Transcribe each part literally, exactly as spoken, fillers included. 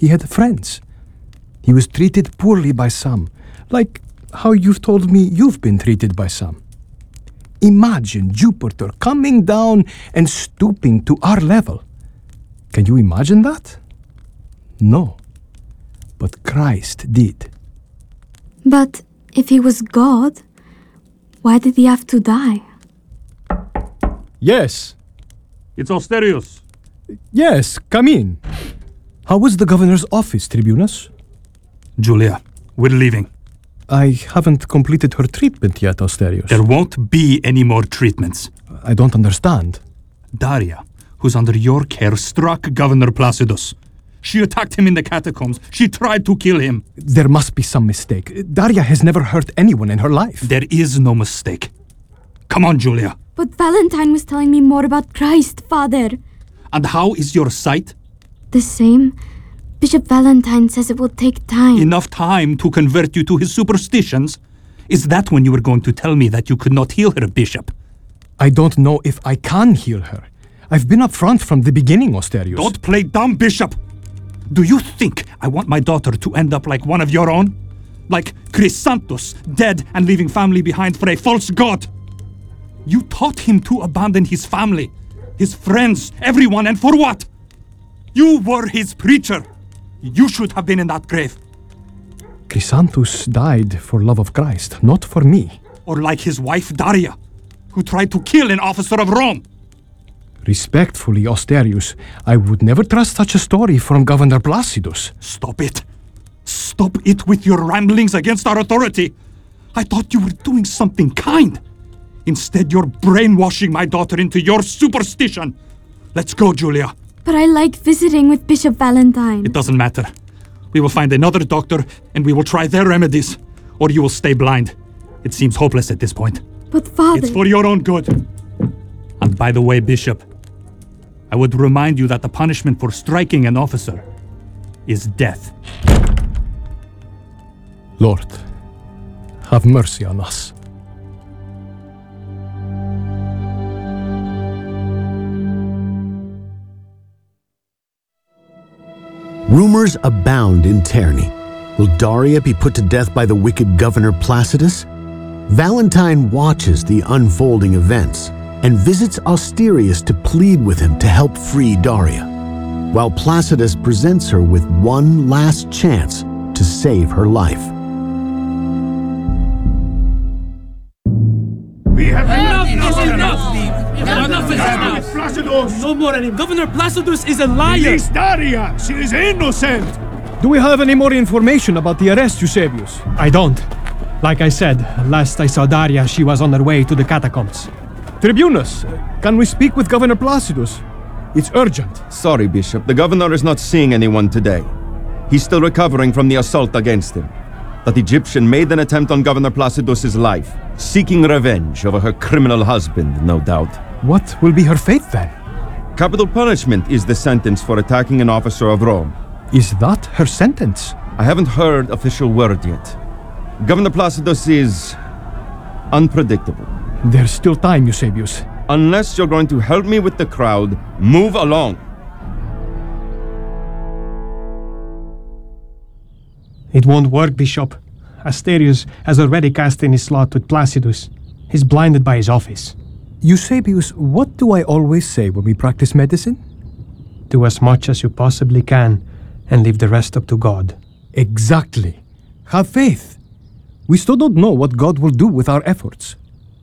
He had friends. He was treated poorly by some, like how you've told me you've been treated by some. Imagine Jupiter coming down and stooping to our level. Can you imagine that? No. But Christ did. But if he was God, why did he have to die? Yes. It's Asterius. Yes, come in. How was the governor's office, Tribunus? Julia, we're leaving. I haven't completed her treatment yet, Asterius. There won't be any more treatments. I don't understand. Daria, who's under your care, struck Governor Placidus. She attacked him in the catacombs. She tried to kill him. There must be some mistake. Daria has never hurt anyone in her life. There is no mistake. Come on, Julia. But Valentine was telling me more about Christ, Father. And how is your sight? The same. Bishop Valentine says it will take time. Enough time to convert you to his superstitions? Is that when you were going to tell me that you could not heal her, Bishop? I don't know if I can heal her. I've been up front from the beginning, Asterius. Don't play dumb, Bishop! Do you think I want my daughter to end up like one of your own? Like Chrysanthus, dead and leaving family behind for a false god? You taught him to abandon his family, his friends, everyone, and for what? You were his preacher. You should have been in that grave. Chrysanthus died for love of Christ, not for me. Or like his wife Daria, who tried to kill an officer of Rome. Respectfully, Asterius, I would never trust such a story from Governor Placidus. Stop it. Stop it with your ramblings against our authority. I thought you were doing something kind. Instead, you're brainwashing my daughter into your superstition. Let's go, Julia. But I like visiting with Bishop Valentine. It doesn't matter. We will find another doctor and we will try their remedies. Or you will stay blind. It seems hopeless at this point. But Father... It's for your own good. And by the way, Bishop, I would remind you that the punishment for striking an officer is death. Lord, have mercy on us. Rumors abound in Terni. Will Daria be put to death by the wicked Governor Placidus? Valentine watches the unfolding events and visits Asterius to plead with him to help free Daria, while Placidus presents her with one last chance to save her life. We have enough! enough! Enough! Enough! Enough is enough! Placidus! No more anymore. Governor Placidus is a liar! Release Daria! She is innocent! Do we have any more information about the arrest, Eusebius? I don't. Like I said, last I saw Daria, she was on her way to the catacombs. Tribunus, can we speak with Governor Placidus? It's urgent. Sorry, Bishop. The governor is not seeing anyone today. He's still recovering from the assault against him. That Egyptian made an attempt on Governor Placidus's life, seeking revenge over her criminal husband, no doubt. What will be her fate then? Capital punishment is the sentence for attacking an officer of Rome. Is that her sentence? I haven't heard official word yet. Governor Placidus is unpredictable. There's still time, Eusebius. Unless you're going to help me with the crowd, move along. It won't work, Bishop. Asterius has already cast in his lot with Placidus. He's blinded by his office. Eusebius, what do I always say when we practice medicine? Do as much as you possibly can and leave the rest up to God. Exactly. Have faith. We still don't know what God will do with our efforts.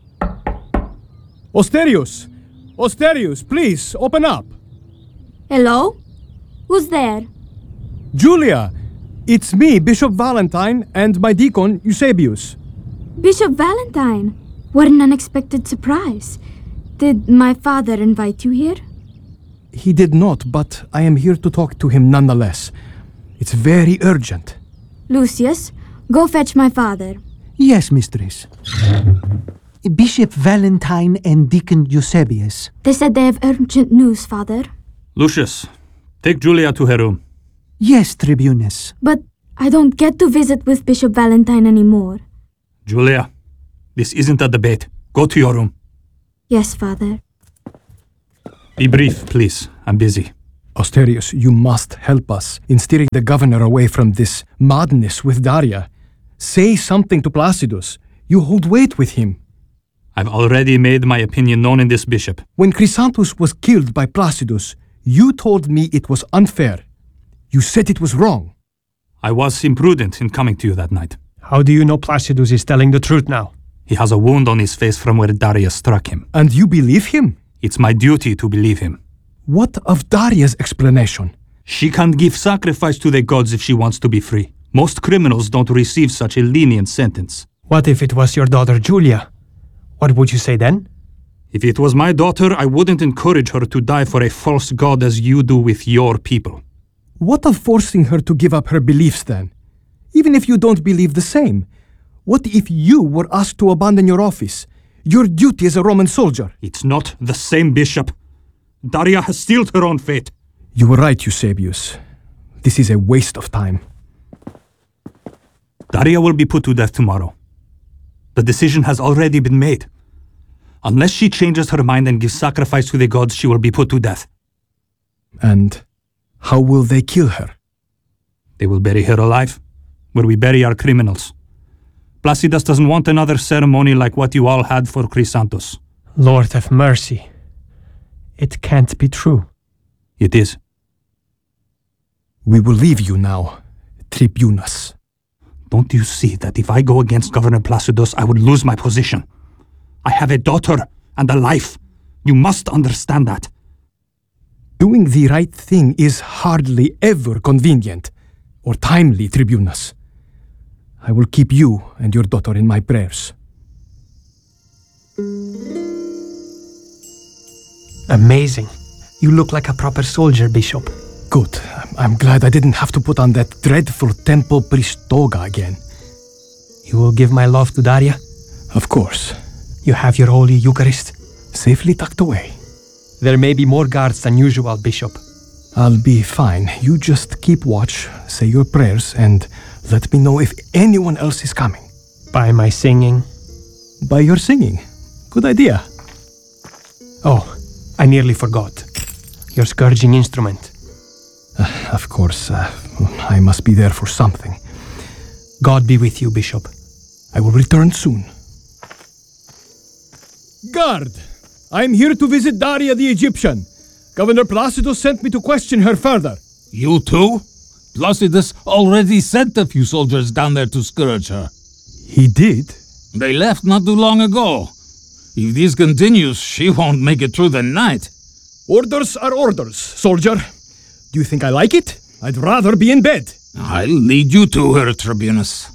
Asterius! Asterius, please, open up! Hello? Who's there? Julia! It's me, Bishop Valentine, and my deacon, Eusebius. Bishop Valentine? What an unexpected surprise. Did my father invite you here? He did not, but I am here to talk to him nonetheless. It's very urgent. Lucius, go fetch my father. Yes, mistress. Bishop Valentine and Deacon Eusebius. They said they have urgent news, Father. Lucius, take Julia to her room. Yes, Tribunus. But I don't get to visit with Bishop Valentine anymore. Julia, this isn't a debate. Go to your room. Yes, Father. Be brief, please. I'm busy. Asterius, you must help us in steering the governor away from this madness with Daria. Say something to Placidus. You hold weight with him. I've already made my opinion known in this, Bishop. When Chrysanthus was killed by Placidus, you told me it was unfair. You said it was wrong. I was imprudent in coming to you that night. How do you know Placidus is telling the truth now? He has a wound on his face from where Daria struck him. And you believe him? It's my duty to believe him. What of Daria's explanation? She can't give sacrifice to the gods if she wants to be free. Most criminals don't receive such a lenient sentence. What if it was your daughter Julia? What would you say then? If it was my daughter, I wouldn't encourage her to die for a false god as you do with your people. What of forcing her to give up her beliefs then? Even if you don't believe the same. What if you were asked to abandon your office? Your duty as a Roman soldier. It's not the same, Bishop. Daria has sealed her own fate. You were right, Eusebius. This is a waste of time. Daria will be put to death tomorrow. The decision has already been made. Unless she changes her mind and gives sacrifice to the gods, she will be put to death. And how will they kill her? They will bury her alive, where we bury our criminals. Placidus doesn't want another ceremony like what you all had for Chrysanthus. Lord have mercy. It can't be true. It is. We will leave you now, Tribunus. Don't you see that if I go against Governor Placidus, I would lose my position? I have a daughter and a life. You must understand that. Doing the right thing is hardly ever convenient or timely, Tribunus. I will keep you and your daughter in my prayers. Amazing. You look like a proper soldier, Bishop. Good. I'm glad I didn't have to put on that dreadful temple priest toga again. You will give my love to Daria? Of course. You have your Holy Eucharist? Safely tucked away. There may be more guards than usual, Bishop. I'll be fine. You just keep watch, say your prayers, and let me know if anyone else is coming. By my singing? By your singing. Good idea. Oh, I nearly forgot. Your scourging instrument. Uh, of course, uh, I must be there for something. God be with you, Bishop. I will return soon. Guard! I'm here to visit Daria the Egyptian. Governor Placidus sent me to question her further. You too? Placidus already sent a few soldiers down there to scourge her. He did? They left not too long ago. If this continues, she won't make it through the night. Orders are orders, soldier. Do you think I like it? I'd rather be in bed. I'll lead you to her, Tribunus.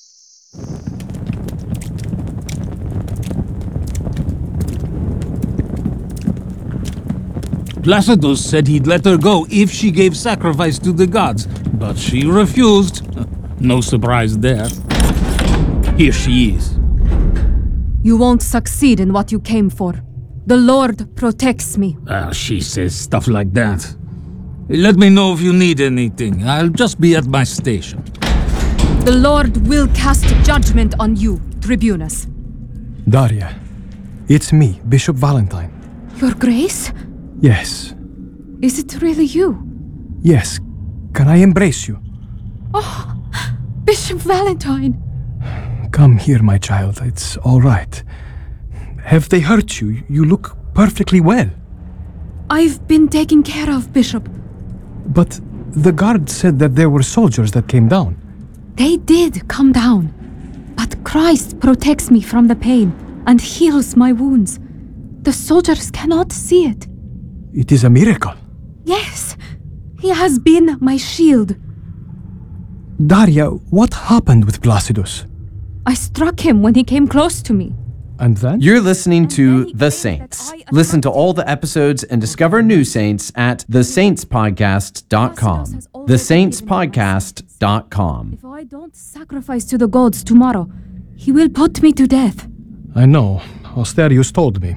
Placidus said he'd let her go if she gave sacrifice to the gods, but she refused. No surprise there. Here she is. You won't succeed in what you came for. The Lord protects me. Ah, she says stuff like that. Let me know if you need anything. I'll just be at my station. The Lord will cast judgment on you, Tribunus. Daria, it's me, Bishop Valentine. Your Grace? Yes. Is it really you? Yes. Can I embrace you? Oh, Bishop Valentine. Come here, my child. It's all right. Have they hurt you? You look perfectly well. I've been taken care of, Bishop. But the guard said that there were soldiers that came down. They did come down. But Christ protects me from the pain and heals my wounds. The soldiers cannot see it. It is a miracle. Yes, he has been my shield. Daria, what happened with Placidus? I struck him when he came close to me. And then? You're listening to The Saints. Listen to all the episodes and discover new saints at the saints podcast dot com. the saints podcast dot com. If I don't sacrifice to the gods tomorrow, he will put me to death. I know. Asterius told me.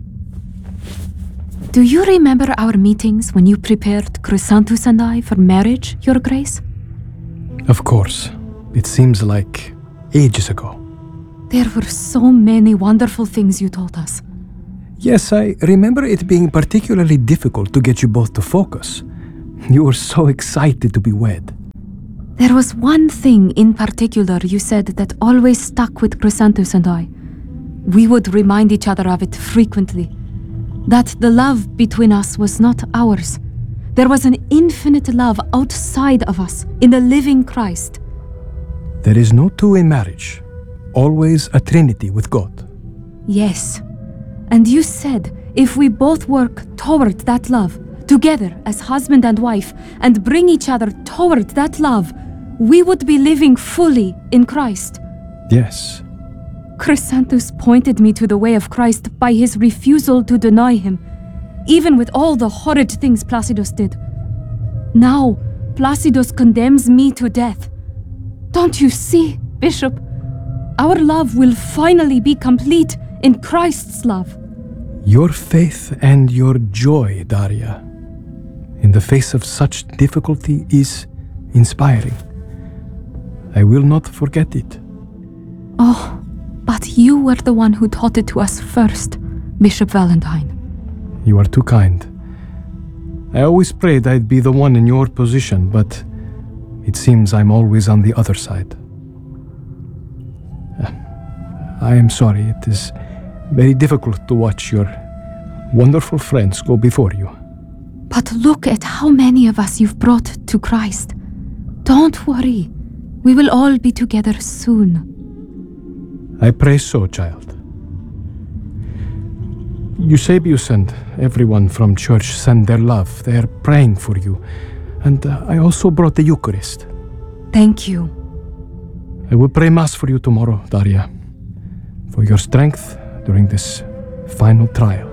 Do you remember our meetings when you prepared Chrysanthus and I for marriage, Your Grace? Of course. It seems like ages ago. There were so many wonderful things you told us. Yes, I remember it being particularly difficult to get you both to focus. You were so excited to be wed. There was one thing in particular you said that always stuck with Chrysanthus and I. We would remind each other of it frequently. That the love between us was not ours. There was an infinite love outside of us, in the living Christ. There is no two in marriage. Always a trinity with God. Yes. And you said if we both work toward that love, together as husband and wife, and bring each other toward that love, we would be living fully in Christ. Yes. Chrysanthus pointed me to the way of Christ by his refusal to deny him, even with all the horrid things Placidus did. Now, Placidus condemns me to death. Don't you see, Bishop? Our love will finally be complete in Christ's love. Your faith and your joy, Daria, in the face of such difficulty is inspiring. I will not forget it. Oh, but you were the one who taught it to us first, Bishop Valentine. You are too kind. I always prayed I'd be the one in your position, but it seems I'm always on the other side. I am sorry. It is very difficult to watch your wonderful friends go before you. But look at how many of us you've brought to Christ. Don't worry. We will all be together soon. I pray so, child. Eusebius and everyone from church send their love. They are praying for you. And uh, I also brought the Eucharist. Thank you. I will pray Mass for you tomorrow, Daria, for your strength during this final trial.